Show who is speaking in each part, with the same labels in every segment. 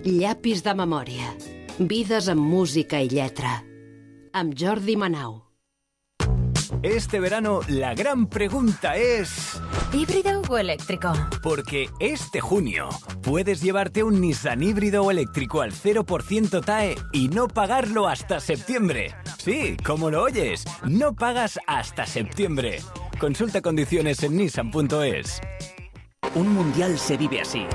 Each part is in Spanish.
Speaker 1: Llapis de memòria. Vides amb música y lletra. Amb Jordi Manau.
Speaker 2: Este verano la gran pregunta es...
Speaker 3: ¿híbrido o eléctrico?
Speaker 2: Porque este junio puedes llevarte un Nissan híbrido o eléctrico al 0% TAE y no pagarlo hasta septiembre. Sí, como lo oyes, no pagas hasta septiembre. Consulta condiciones en nissan.es.
Speaker 4: Un mundial se vive así.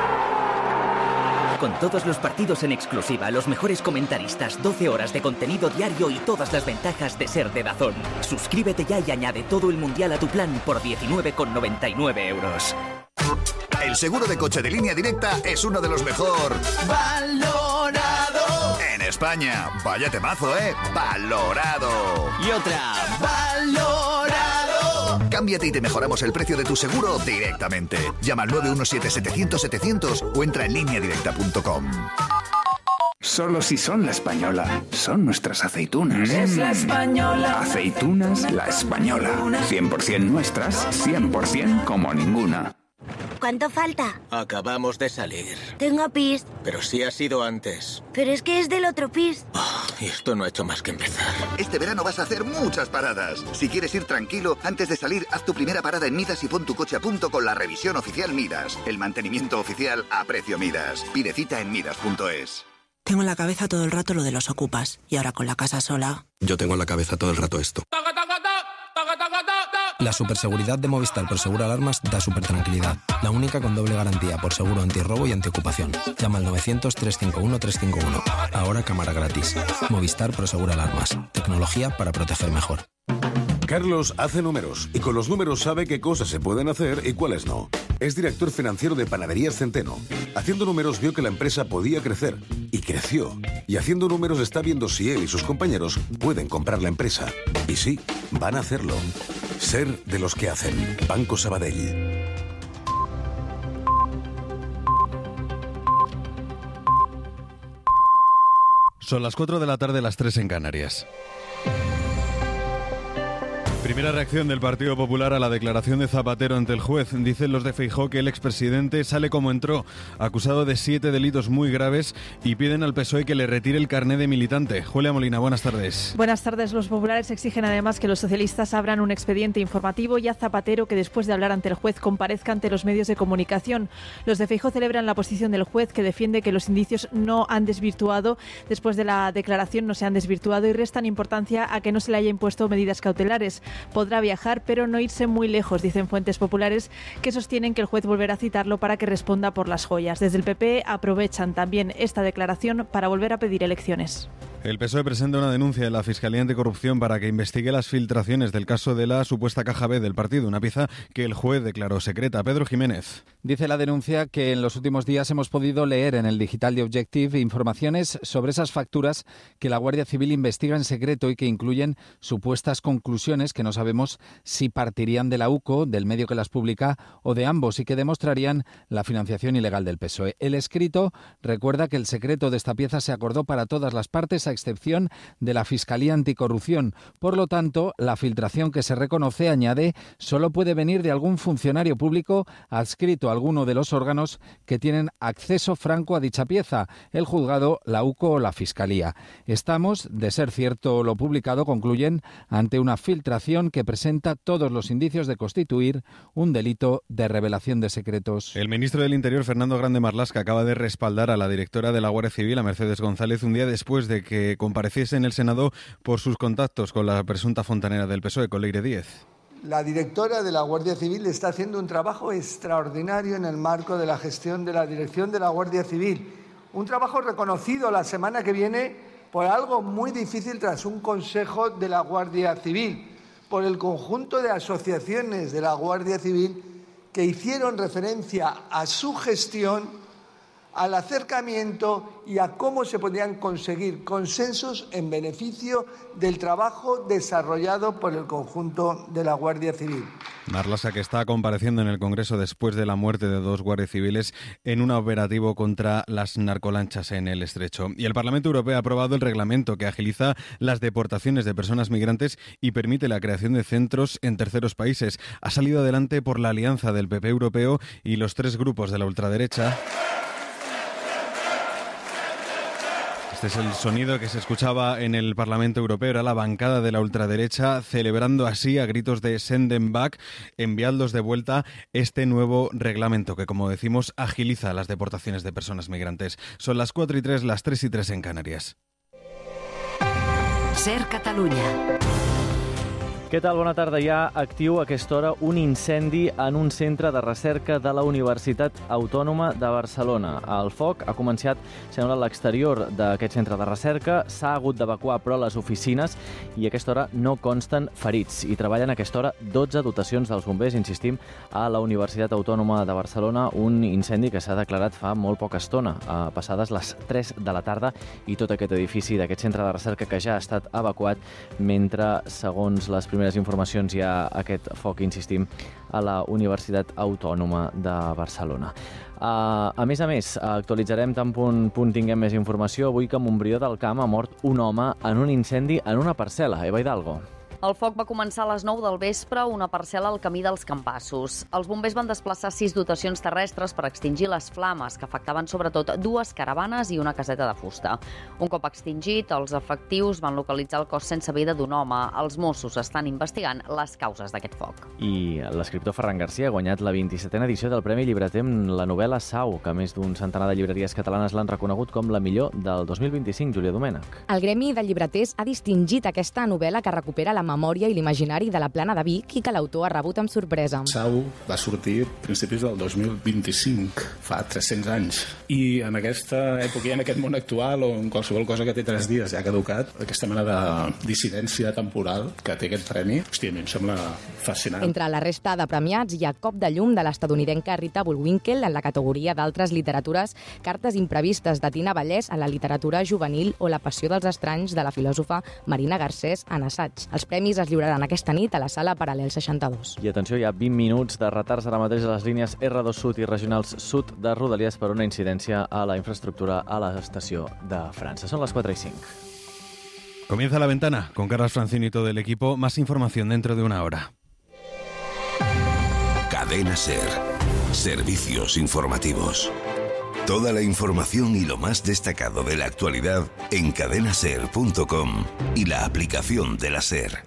Speaker 4: Con todos los partidos en exclusiva, los mejores comentaristas, 12 horas de contenido diario y todas las ventajas de ser de DAZN. Suscríbete ya y añade todo el mundial a tu plan por 19,99 euros.
Speaker 5: El seguro de coche de Línea Directa es uno de los mejor valorado en España. Vaya temazo, valorado.
Speaker 4: Y otra,
Speaker 5: valorado. Cámbiate y te mejoramos el precio de tu seguro directamente. Llama al 917-700-700 o entra en lineadirecta.com.
Speaker 6: Solo si son La Española. Son nuestras aceitunas.
Speaker 7: Es La Española.
Speaker 6: Aceitunas La Española. 100% nuestras, 100% como ninguna.
Speaker 8: ¿Cuánto falta?
Speaker 9: Acabamos de salir.
Speaker 8: Tengo pis.
Speaker 9: Pero sí ha sido antes.
Speaker 8: Pero es que es del otro pis.
Speaker 9: Y esto no ha hecho más que empezar.
Speaker 5: Este verano vas a hacer muchas paradas. Si quieres ir tranquilo, antes de salir, haz tu primera parada en Midas y pon tu coche a punto con la revisión oficial Midas. El mantenimiento oficial a precio Midas. Pide cita en midas.es.
Speaker 10: Tengo en la cabeza todo el rato lo de los ocupas. Y ahora con la casa sola...
Speaker 11: Yo tengo en la cabeza todo el rato esto.
Speaker 12: La superseguridad de Movistar Prosegur Alarmas da súper tranquilidad. La única con doble garantía por seguro antirrobo y antiocupación. Llama al 900-351-351. Ahora cámara gratis. Movistar Prosegur Alarmas. Tecnología para proteger mejor.
Speaker 13: Carlos hace números y con los números sabe qué cosas se pueden hacer y cuáles no. Es director financiero de Panaderías Centeno. Haciendo números vio que la empresa podía crecer y creció. Y haciendo números está viendo si él y sus compañeros pueden comprar la empresa. Y sí, van a hacerlo. Ser de los que hacen. Banco Sabadell.
Speaker 14: Son las 4 de la tarde, las 3 en Canarias. Primera reacción del Partido Popular a la declaración de Zapatero ante el juez. Dicen los de Feijóo que el expresidente sale como entró, acusado de 7 delitos muy graves, y piden al PSOE que le retire el carné de militante. Julia Molina, buenas tardes.
Speaker 15: Buenas tardes. Los populares exigen además que los socialistas abran un expediente informativo y a Zapatero que después de hablar ante el juez comparezca ante los medios de comunicación. Los de Feijóo celebran la posición del juez, que defiende que los indicios no han desvirtuado, después de la declaración no se han desvirtuado, y restan importancia a que no se le haya impuesto medidas cautelares. Podrá viajar, pero no irse muy lejos, dicen fuentes populares que sostienen que el juez volverá a citarlo para que responda por las joyas. Desde el PP aprovechan también esta declaración para volver a pedir elecciones.
Speaker 14: El PSOE presenta una denuncia en la Fiscalía Anticorrupción para que investigue las filtraciones del caso de la supuesta caja B del partido, una pieza que el juez declaró secreta. Pedro Jiménez.
Speaker 16: Dice la denuncia que en los últimos días hemos podido leer en el digital de Objective informaciones sobre esas facturas que la Guardia Civil investiga en secreto y que incluyen supuestas conclusiones que no sabemos si partirían de la UCO, del medio que las publica, o de ambos, y que demostrarían la financiación ilegal del PSOE. El escrito recuerda que el secreto de esta pieza se acordó para todas las partes, a excepción de la Fiscalía Anticorrupción. Por lo tanto, la filtración que se reconoce, añade, solo puede venir de algún funcionario público adscrito a alguno de los órganos que tienen acceso franco a dicha pieza, el juzgado, la UCO o la Fiscalía. Estamos, de ser cierto lo publicado, concluyen, ante una filtración que presenta todos los indicios de constituir un delito de revelación de secretos.
Speaker 14: El ministro del Interior, Fernando Grande Marlaska, acaba de respaldar a la directora de la Guardia Civil, a Mercedes González, un día después de que compareciese en el Senado por sus contactos con la presunta fontanera del PSOE, con Leire Díez.
Speaker 17: La directora de la Guardia Civil está haciendo un trabajo extraordinario en el marco de la gestión de la dirección de la Guardia Civil. Un trabajo reconocido la semana que viene por algo muy difícil tras un consejo de la Guardia Civil, por el conjunto de asociaciones de la Guardia Civil que hicieron referencia a su gestión, al acercamiento y a cómo se podían conseguir consensos en beneficio del trabajo desarrollado por el conjunto de la Guardia Civil.
Speaker 14: Marlaska, que está compareciendo en el Congreso después de la muerte de 2 guardias civiles en un operativo contra las narcolanchas en el Estrecho. Y el Parlamento Europeo ha aprobado el reglamento que agiliza las deportaciones de personas migrantes y permite la creación de centros en terceros países. Ha salido adelante por la alianza del PP europeo y los 3 grupos de la ultraderecha, Este es el sonido que se escuchaba en el Parlamento Europeo. Era la bancada de la ultraderecha celebrando así a gritos de "send them back", enviadlos de vuelta, este nuevo reglamento que, como decimos, agiliza las deportaciones de personas migrantes. Son las 4:03, las 3:03 en Canarias.
Speaker 1: Ser Catalunya.
Speaker 7: Què tal? Bona tarda. Hi ha actiu a aquesta hora un incendi en un centre de recerca de la Universitat Autònoma de Barcelona. El foc ha començat, sembla, a l'exterior d'aquest centre de recerca. S'ha hagut d'evacuar, però, les oficines i a aquesta hora no consten ferits. I treballen a aquesta hora 12 dotacions dels bombers, insistim, a la Universitat Autònoma de Barcelona. Un incendi que s'ha declarat fa molt poca estona, passades les 3 de la tarda, i tot aquest edifici d'aquest centre de recerca que ja ha estat evacuat mentre, segons les primeres informacions, hi ha aquest foc, insistim, a la Universitat Autònoma de Barcelona. A més, actualitzarem tan punt tinguem més informació. Avui que a Montbrió del Camp ha mort un home en un incendi en una parcel·la. Eva Hidalgo.
Speaker 18: El foc va començar a les 9 del vespre a una parcel·la al camí dels Campassos. Els bombers van desplaçar 6 dotacions terrestres per extingir les flames, que afectaven sobretot 2 caravanes i una caseta de fusta. Un cop extingit, els efectius van localitzar el cos sense vida d'un home. Els Mossos estan investigant les causes d'aquest foc.
Speaker 7: I l'escriptor Ferran García ha guanyat la 27a edició del Premi Llibreter amb la novel·la Sau, que més d'un centenar de llibreries catalanes l'han reconegut com la millor del 2025. Júlia Domènech.
Speaker 19: El Gremi de Llibreters ha distingit aquesta novel·la que recupera la memòria i l'imaginari de la Plana de Vic i que l'autor ha rebut amb sorpresa.
Speaker 20: Sau va sortir a principis del 2025, fa 300 anys. I en aquesta època i en aquest món actual, on qualsevol cosa que té 3 dies ja ha caducat, aquesta mena de dissidència temporal que té aquest premi, hòstia, a mi em sembla fascinant.
Speaker 19: Entre la resta de premiats hi ha Cop de llum de l'estadounidenca Rita Bullwinkle en la categoria d'altres literatures, Cartes imprevistes de Tina Vallès a la literatura juvenil o La passió dels estranys de la filòsofa Marina Garcés en assaig. Els premis es lliuraran aquesta nit a la sala Paral·lel 62.
Speaker 7: I atenció, hi ha 20 minuts de retards ara mateix a les línies R2 Sud i regionals Sud de Rodalies per una incidència a la infraestructura a l'estació de França. Són les 4:05.
Speaker 14: Comienza La Ventana con Carlas Francino y todo el equipo. Más información dentro de una hora.
Speaker 21: Cadena SER. Servicios informativos. Toda la información y lo más destacado de la actualidad en cadenaser.com y la aplicación de la SER.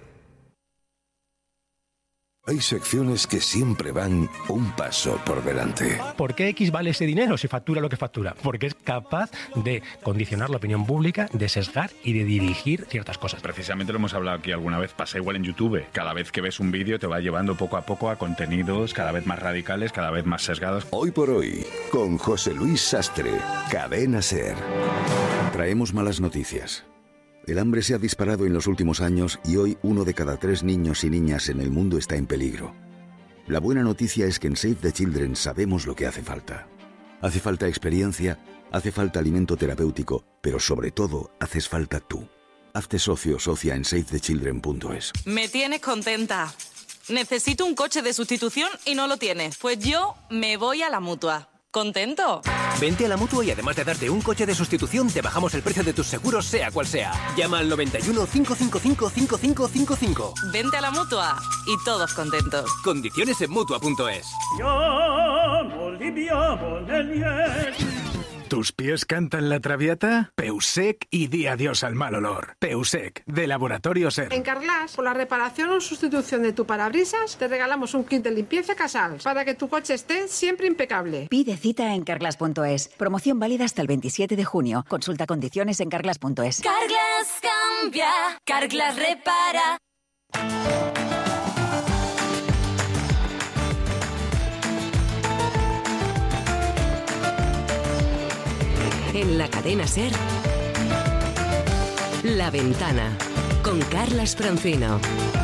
Speaker 21: Hay secciones que siempre van un paso por delante.
Speaker 22: ¿Por qué X vale ese dinero si factura lo que factura? Porque es capaz de condicionar la opinión pública, de sesgar y de dirigir ciertas cosas.
Speaker 23: Precisamente lo hemos hablado aquí alguna vez, pasa igual en YouTube. Cada vez que ves un vídeo te va llevando poco a poco a contenidos cada vez más radicales, cada vez más sesgados.
Speaker 21: Hoy por hoy, con José Luis Sastre, Cadena SER.
Speaker 11: Traemos malas noticias. El hambre se ha disparado en los últimos años y hoy 1 de cada 3 niños y niñas en el mundo está en peligro. La buena noticia es que en Save the Children sabemos lo que hace falta. Hace falta experiencia, hace falta alimento terapéutico, pero sobre todo haces falta tú. Hazte socio o socia en savethechildren.es.
Speaker 24: Me tienes contenta. Necesito un coche de sustitución y no lo tienes. Pues yo me voy a la Mutua. ¿Contento?
Speaker 25: Vente a la Mutua y además de darte un coche de sustitución, te bajamos el precio de tus seguros, sea cual sea. Llama al 91 555 5555.
Speaker 24: Vente a la Mutua y todos contentos.
Speaker 25: Condiciones en Mutua.es.
Speaker 26: ¿Tus pies cantan la traviata? Peusec y di adiós al mal olor. Peusec, de Laboratorio SER.
Speaker 27: En Carglass, por la reparación o sustitución de tu parabrisas, te regalamos un kit de limpieza Casals para que tu coche esté siempre impecable.
Speaker 28: Pide cita en Carglass.es. Promoción válida hasta el 27 de junio. Consulta condiciones en Carglass.es.
Speaker 3: Carglass cambia, Carglass repara.
Speaker 1: En la cadena SER, La Ventana, con Carlas Francino.